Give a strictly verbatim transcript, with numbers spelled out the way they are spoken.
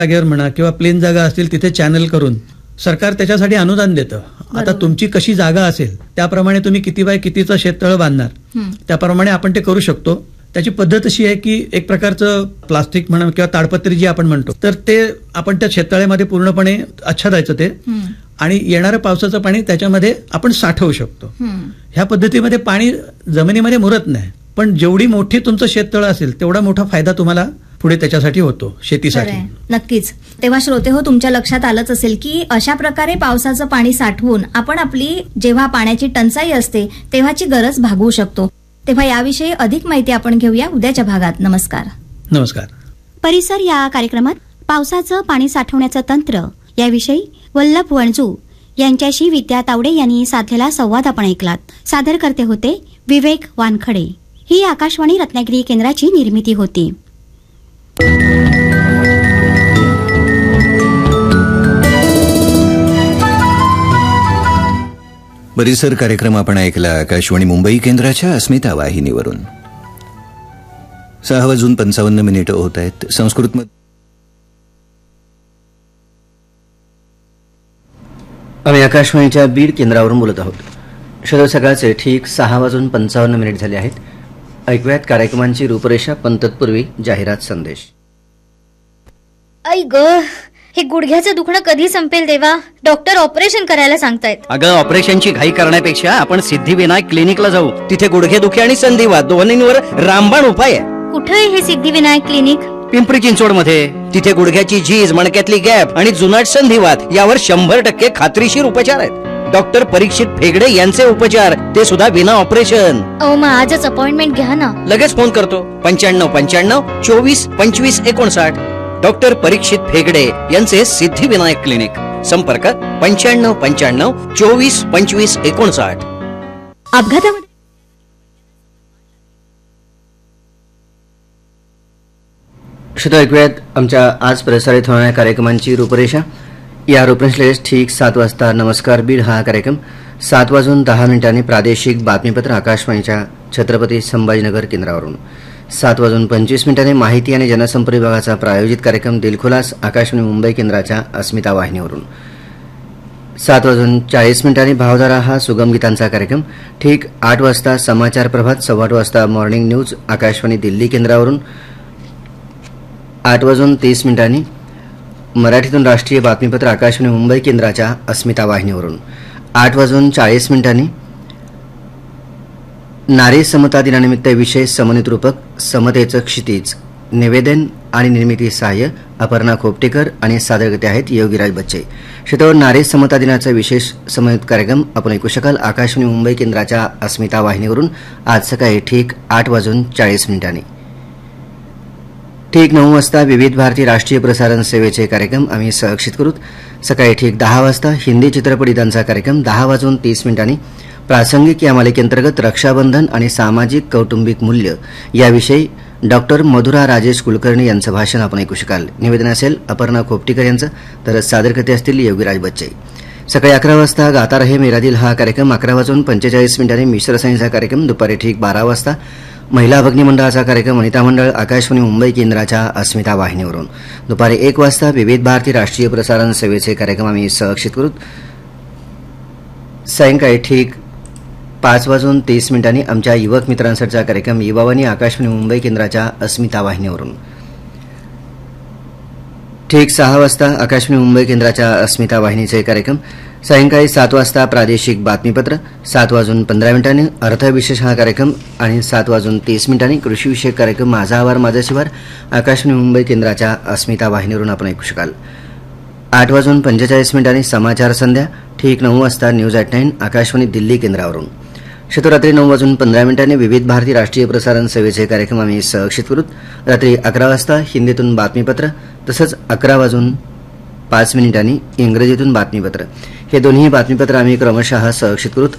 जागेवर म्हणा किंवा प्लेन जागा असतील तिथे चॅनल करून सरकार त्याच्यासाठी अनुदान देतं. आता तुमची कशी जागा असेल त्याप्रमाणे तुम्ही किती बाय कितीचं शेततळ बांधणार त्याप्रमाणे आपण ते करू शकतो. त्याची पद्धत अशी आहे की एक प्रकारचं प्लास्टिक म्हणा किंवा ताडपत्री जी आपण म्हणतो तर ते आपण त्या शेततळ्यामध्ये पूर्णपणे आच्छादायचं ते आणि येणारं पावसाचं पाणी त्याच्यामध्ये आपण साठवू शकतो. ह्या पद्धतीमध्ये पाणी जमिनीमध्ये मुरत नाही, पण जेवढी मोठी तुमचं शेततळ असेल तेवढा मोठा फायदा तुम्हाला पुढे त्याच्यासाठी होतो शेतीसाठी. नक्कीच. तेव्हा श्रोते हो, तुमच्या लक्षात आलंच असेल की अशा प्रकारे पावसाचं पाणी साठवून आपण आपली जेव्हा पाण्याची टंचाई असते तेव्हाची गरज भागवू शकतो. तेव्हा याविषयी अधिक माहिती आपण घेऊया उद्याच्या भागात. नमस्कार. नमस्कार. परिसर या कार्यक्रमात पावसाचं पाणी साठवण्याचं तंत्र याविषयी वल्लभ वणजू यांच्याशी विद्या तावडे यांनी साधलेला संवाद आपण ऐकलात. सादर करते होते विवेक वानखडे. ही आकाशवाणी रत्नागिरी केंद्राची निर्मिती होती. परिसर कार्यक्रम आपण ऐकला आकाशवाणी मुंबई केंद्राच्या अस्मिता वाहिनीवरून. सहा वाजून पंचावन्न मिनिटं होत आहेत. संस्कृत आम्ही आकाशवाणीच्या बीड केंद्रावरून बोलत आहोत. शोध सकाळचे ठीक सहा वाजून पंचावन्न मिनिट झाले आहेत. ऐकूयात कार्यक्रमांची रूपरेषा, पण तत्पूर्वी जाहिरात संदेश. आई ग, हे गुडघ्याचं दुखणं कधी संपेल देवा? डॉक्टर ऑपरेशन करायला सांगतायत. अगं, ऑपरेशनची घाई करण्यापेक्षा आपण सिद्धिविनायक क्लिनिकला जाऊ. तिथे गुडघेदुखी आणि संधिवात दोन्हींवर रामबाण उपाय आहे. कुठे आहे हे सिद्धिविनायक क्लिनिक? पिंपरी चिंचवड मध्ये. तिथे गुडघ्याची झीज, मणक्यातली गॅप आणि जुनाट संधिवात यावर शंभर टक्के खात्रीशीर उपचार आहेत. डॉक्टर परीक्षित फेगडे यांचे उपचार, ते सुद्धा विना ऑपरेशन. अहो, मग आजच अपॉइंटमेंट घ्या ना. लगेच फोन करतो. पंच्याण्णव पंच्याण्णव चोवीस पंचवीस एकोणसाठ. डॉक्टर परीक्षित फेगडे यांचे सिद्धिविनायक क्लिनिक. संपर्क पंच्याण्णव पंच्याण्णव चोवीस पंचवीस एकोणसाठ. अपघातामध्ये श्रोता, ऐकूयात आमच्या आज प्रसारित होणाऱ्या कार्यक्रमांची रूपरेषा. या रूपरेषेस ठीक सात वाजता नमस्कार बीड हा कार्यक्रम, सात वाजून दहा मिनिटांनी प्रादेशिक बातमीपत्र आकाशवाणीच्या छत्रपती संभाजीनगर केंद्रावरून, सात वाजून पंचवीस मिनिटांनी माहिती आणि जनसंपर्क विभागाचा प्रायोजित कार्यक्रम दिलखुलास आकाशवाणी मुंबई केंद्राच्या अस्मिता वाहिनीवरून, सात वाजून चाळीस मिनिटांनी भावधारा हा सुगम गीतांचा कार्यक्रम, ठीक आठ वाजता समाचार प्रभात, सव्वा आठ वाजता मॉर्निंग न्यूज आकाशवाणी दिल्ली केंद्रावरून, आठ वाजून तीस मिनिटांनी मराठीतून राष्ट्रीय बातमीपत्र आकाशवाणी मुंबई केंद्राच्या अस्मिता वाहिनीवरून, आठ वाजून चाळीस मिनिटांनी नारी समता दिनानिमित्त विशेष समन्वित रूपक समतेचं क्षितिज, निवेदन आणि निर्मिती सहाय्य अपर्णा खोपटेकर आणि सादरकर्ते आहेत योगीराज बच्चे. शेतावर नारी समता दिनाचा विशेष समन्वित कार्यक्रम आपण ऐकू शकाल आकाशवाणी मुंबई केंद्राच्या अस्मिता वाहिनीवरून आज सकाळी ठीक आठ वाजून चाळीस मिनिटांनी. ठीक नऊ वाजता विविध भारती राष्ट्रीय प्रसारण सेवेचे कार्यक्रम आम्ही सहक्षित करू. सकाळी ठीक दहा वाजता हिंदी चित्रपट गीतांचा कार्यक्रम, दहा वाजून तीस मिनिटांनी प्रासंगिक या मालिकेंतर्गत रक्षाबंधन आणि सामाजिक कौटुंबिक मूल्य याविषयी डॉक्टर मधुरा राजेश कुलकर्णी यांचं भाषण आपण ऐकू शकाल. निवेदन असेल अपर्णा खोपटीकर यांचं, तर सादरकर्ते असतील योगीराज बच्चे. सकाळी अकरा वाजता गाता रहे मेरा दिल हा कार्यक्रम, अकरा वाजून पंचेचाळीस मिनिटांनी मिश्र सायन्सचा कार्यक्रम, दुपारी ठीक बारा वाजता महिला भगिनी मंडळाचा कार्यक्रम वनिता मंडळ आकाशवाणी मुंबई केंद्राच्या अस्मिता वाहिनीवरून, दुपारी एक वाजता विविध भारती राष्ट्रीय प्रसारण सेवेचे कार्यक्रम आम्ही सहक्षित करू. सायंकाळी ठीक पाच वाजून तीस मिनिटांनी आमच्या युवक मित्रांसाठीचा कार्यक्रम युवावाणी आकाशवाणी मुंबई केंद्राच्या अस्मिता वाहिनीवरून, ठीक सहा वाजता आकाशवाणी मुंबई केंद्राच्या अस्मिता वाहिनीचे कार्यक्रम, सायंकाळी सात वाजता प्रादेशिक बातमीपत्र, सात वाजून पंधरा मिनिटांनी अर्थविशेष हा कार्यक्रम आणि सात वाजून तीस मिनिटांनी कृषीविषयक कार्यक्रम माझा आवार माझा शिवार आकाशवाणी मुंबई केंद्राच्या अस्मिता वाहिनीवरून आपण ऐकू शकाल. आठ वाजून पंचेचाळीस मिनिटांनी समाचार संध्या, ठीक नऊ वाजता news at nine Akashvani Delhi केंद्रावरून. शतरात्री नऊ वाजून पंधरा मिनिटांनी विविध भारती राष्ट्रीय प्रसारण सेवेचे कार्यक्रम आम्ही सहक्षित करू. रात्री अकरा वाजता हिंदीतून बातमीपत्र, तसंच अकरा वाजून पाच मिनिटांनी इंग्रजीतून बातमीपत्र, हे दोन्ही बातमीपत्र आम्ही क्रमशः सहक्षित करू.